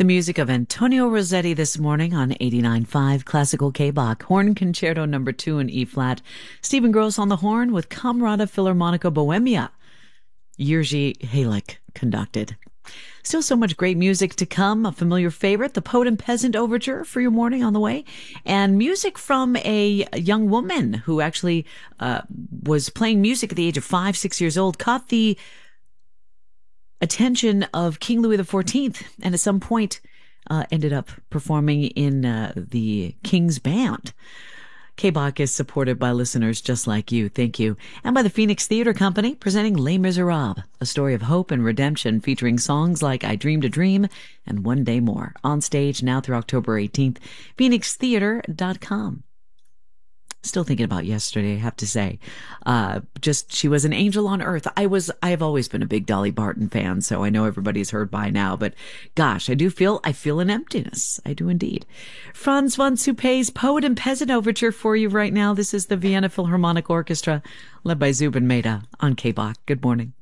The music of Antonio Rossetti this morning on 89.5 Classical K-Bach. Horn Concerto No. 2 in E-flat. Stephen Gross on the horn with Camerata Philharmonica Bohemia. Jerzy Halek conducted. Still so much great music to come. A familiar favorite, the Poet and Peasant Overture for your morning on the way. And music from a young woman who actually was playing music at the age of 5-6 years old, caught the attention of King Louis XIV, and at some point ended up performing in the King's Band. K-Bach is supported by listeners just like you. Thank you. And by the Phoenix Theater Company, presenting Les Miserables, a story of hope and redemption featuring songs like I Dreamed a Dream and One Day More. On stage now through October 18th, phoenixtheater.com. Still thinking about yesterday, I have to say. She was an angel on earth. I have always been a big Dolly Parton fan, so I know everybody's heard by now, but gosh, I feel an emptiness. I do indeed. Franz von Suppé's Poet and Peasant Overture for you right now. This is the Vienna Philharmonic Orchestra, led by Zubin Mehta on K-Bach. Good morning.